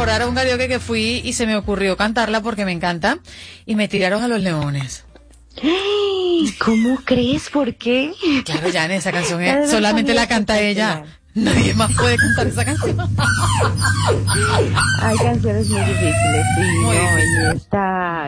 acordar a un karaoke que fui y se me ocurrió cantarla porque me encanta y me tiraron a los leones. ¿Cómo crees? ¿Por qué? Claro, Jane, esa canción solamente la canta ella. Nadie más puede cantar esa canción. Hay canciones muy difíciles, sí, Muy difícil. y esta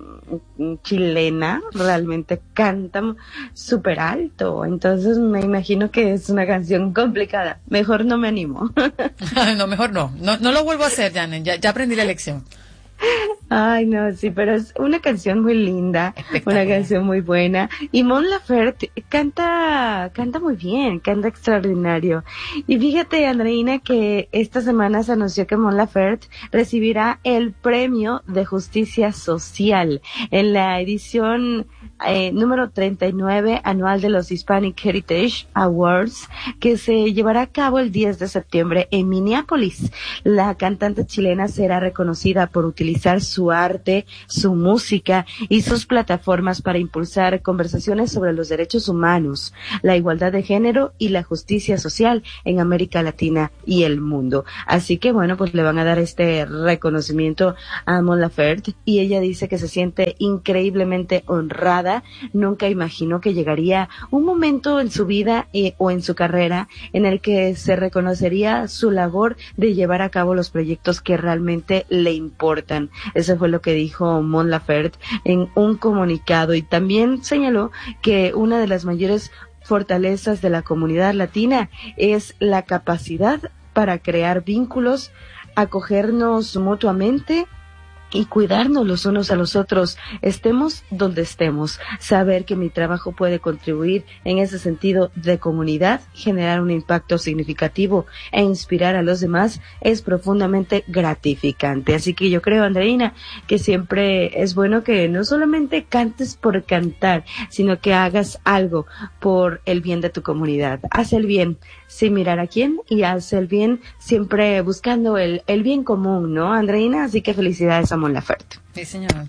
chilena realmente canta súper alto, entonces me imagino que es una canción complicada. Mejor no me animo. No, mejor no. No lo vuelvo a hacer, Jane. Ya aprendí la lección. Ay, no, sí, pero es una canción muy linda, una Espectacular. canción muy buena. Y Mon Laferte canta muy bien, canta extraordinario. Y fíjate, Andreina, que esta semana se anunció que Mon Laferte recibirá el Premio de Justicia Social en la edición número 39 anual de los Hispanic Heritage Awards, que se llevará a cabo el 10 de septiembre en Minneapolis. La cantante chilena será reconocida por utilizar su arte, su música y sus plataformas para impulsar conversaciones sobre los derechos humanos, la igualdad de género y la justicia social en América Latina y el mundo. Así que bueno, pues le van a dar este reconocimiento a Mon Laferte y ella dice que se siente increíblemente honrada. Nunca imaginó que llegaría un momento en su vida o en su carrera en el que se reconocería su labor de llevar a cabo los proyectos que realmente le importan. Eso fue lo que dijo Mon Laferte en un comunicado y también señaló que una de las mayores fortalezas de la comunidad latina es la capacidad para crear vínculos, acogernos mutuamente y cuidarnos los unos a los otros, estemos donde estemos. Saber que mi trabajo puede contribuir en ese sentido de comunidad, generar un impacto significativo e inspirar a los demás es profundamente gratificante. Así que yo creo, Andreina, que siempre es bueno que no solamente cantes por cantar, sino que hagas algo por el bien de tu comunidad. Haz el bien sin mirar a quién y haz el bien siempre buscando el bien común, ¿no, Andreina? Así que felicidades a Mon Laferte. Sí, señor.